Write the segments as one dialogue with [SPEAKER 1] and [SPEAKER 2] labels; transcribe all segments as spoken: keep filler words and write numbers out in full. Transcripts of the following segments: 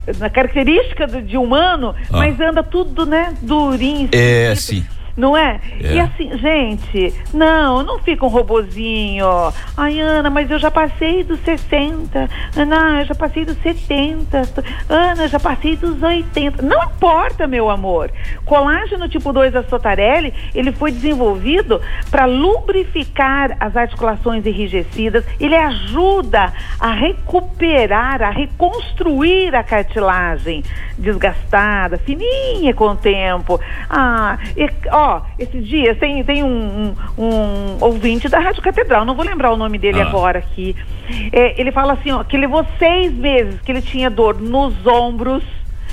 [SPEAKER 1] na característica de, de humano, ah. mas anda tudo, né, durinho.
[SPEAKER 2] É, sim.
[SPEAKER 1] Não é?
[SPEAKER 2] é?
[SPEAKER 1] E assim, gente, não, não fica um robozinho. Ai, Ana, mas eu já passei dos sessenta. Ana, eu já passei dos setenta. Ana, eu já passei dos oitenta. Não importa, meu amor. Colágeno tipo dois da Sotarelli, ele foi desenvolvido para lubrificar as articulações enrijecidas. Ele ajuda a recuperar, a reconstruir a cartilagem desgastada, fininha com o tempo. Ah, e, ó, esses dias tem, tem um, um, um ouvinte da Rádio Catedral, não vou lembrar o nome dele ah. agora aqui. É, ele fala assim, ó, que levou seis meses que ele tinha dor nos ombros,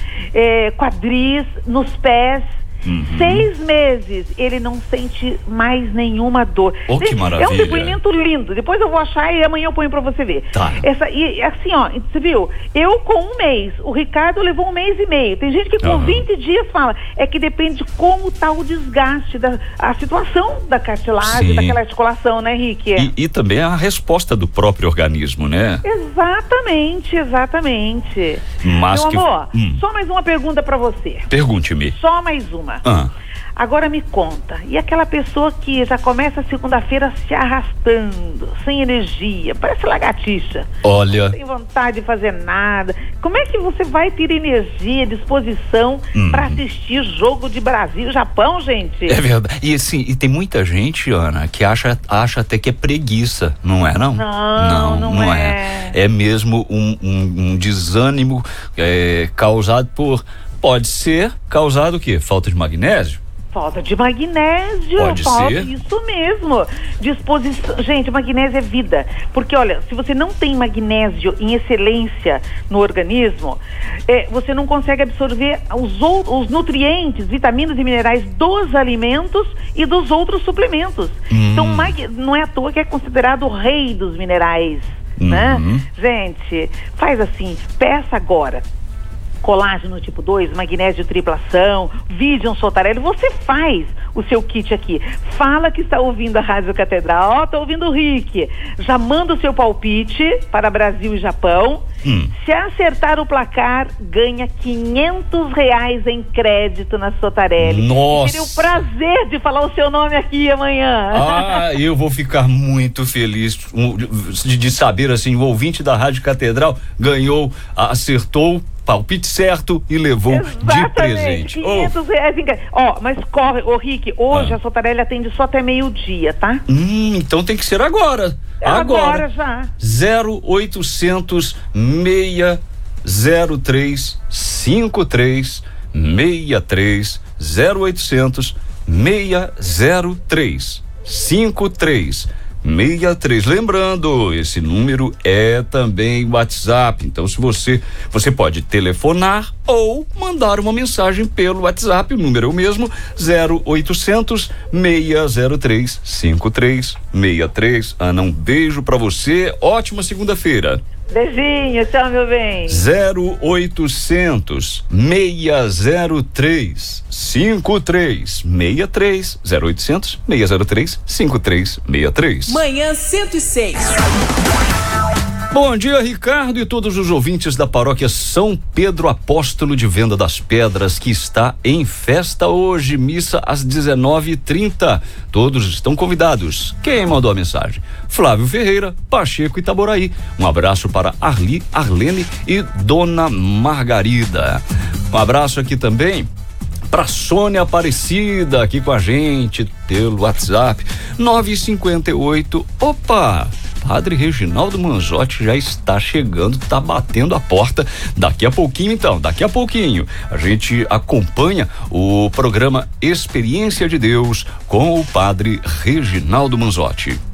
[SPEAKER 1] é, quadris, nos pés. Uhum. Seis meses ele não sente mais nenhuma dor.
[SPEAKER 2] Oh, que maravilha.
[SPEAKER 1] É um depoimento lindo. Depois eu vou achar e amanhã eu ponho pra você ver.
[SPEAKER 2] Tá.
[SPEAKER 1] Essa, e assim, ó, você viu? Eu com um mês, o Ricardo levou um mês e meio. Tem gente que com uhum. vinte dias fala. É que depende de como tá o desgaste, da a situação da cartilagem, Sim. daquela articulação, né, Rick?
[SPEAKER 2] E, e também a resposta do próprio organismo, né?
[SPEAKER 1] Exatamente, exatamente.
[SPEAKER 2] Mas
[SPEAKER 1] Meu
[SPEAKER 2] que...
[SPEAKER 1] amor,
[SPEAKER 2] hum.
[SPEAKER 1] só mais uma pergunta pra você.
[SPEAKER 2] Pergunte-me.
[SPEAKER 1] Só mais uma.
[SPEAKER 2] Ah.
[SPEAKER 1] Agora me conta, e aquela pessoa que já começa a segunda-feira se arrastando, sem energia, parece lagartixa.
[SPEAKER 2] Olha.
[SPEAKER 1] Não tem vontade de fazer nada. Como é que você vai ter energia, disposição hum. para assistir jogo de Brasil e Japão, gente?
[SPEAKER 2] É verdade. E assim, e tem muita gente, Ana, que acha, acha até que é preguiça, não é não?
[SPEAKER 1] Não, não, não, não é.
[SPEAKER 2] é. É mesmo um, um, um desânimo é, causado por... Pode ser causado o quê? Falta de magnésio?
[SPEAKER 1] Falta de magnésio,
[SPEAKER 2] Pode
[SPEAKER 1] falta,
[SPEAKER 2] ser.
[SPEAKER 1] Isso mesmo. Disposição. Gente, magnésio é vida. Porque, olha, se você não tem magnésio em excelência no organismo, é, você não consegue absorver os, os nutrientes, vitaminas e minerais dos alimentos e dos outros suplementos. Hum. Então, não é à toa que é considerado o rei dos minerais, uhum. né? Gente, faz assim, peça agora. Colágeno tipo dois, magnésio triplação, Vision Sotarelli, você faz o seu kit aqui. Fala que está ouvindo a Rádio Catedral, ó, tá ouvindo o Rick. Já manda o seu palpite para Brasil e Japão. Hum. Se acertar o placar, ganha quinhentos reais em crédito na Sotarelli.
[SPEAKER 2] Nossa!
[SPEAKER 1] Teria o prazer de falar o seu nome aqui amanhã.
[SPEAKER 2] Ah, eu vou ficar muito feliz de, de saber, assim, o ouvinte da Rádio Catedral ganhou, acertou palpite certo e levou Exatamente, de presente.
[SPEAKER 1] quinhentos reais em... Ó, mas corre, ô Rick, hoje ah. a Sotarelli atende só até meio-dia, tá?
[SPEAKER 2] Hum, então tem que ser agora.
[SPEAKER 1] É
[SPEAKER 2] agora.
[SPEAKER 1] Agora já.
[SPEAKER 2] zero oitocentos, seis zero três, cinco três seis três, zero oitocentos, seis zero três, cinco três seis três. Lembrando, esse número é também WhatsApp, então se você você pode telefonar ou mandar uma mensagem pelo WhatsApp, o número é o mesmo, zero oitocentos, seis zero três, cinco três seis três. Ana, um beijo pra você, ótima segunda-feira.
[SPEAKER 1] Beijinho, tchau, meu bem.
[SPEAKER 2] zero oitocentos, seis zero três, cinco três seis três, zero oitocentos, seis zero três, cinco três seis três.
[SPEAKER 3] Manhã cento e seis.
[SPEAKER 2] Bom dia, Ricardo e todos os ouvintes da paróquia São Pedro Apóstolo de Venda das Pedras, que está em festa hoje, missa às dezenove e trinta. Todos estão convidados. Quem mandou a mensagem? Flávio Ferreira, Pacheco, Itaboraí. Um abraço para Arli, Arlene e Dona Margarida. Um abraço aqui também para Sônia Aparecida, aqui com a gente pelo WhatsApp nove cinco oito. Opa! Padre Reginaldo Manzotti já está chegando, está batendo a porta. Daqui a pouquinho, então, daqui a pouquinho, a gente acompanha o programa Experiência de Deus com o Padre Reginaldo Manzotti.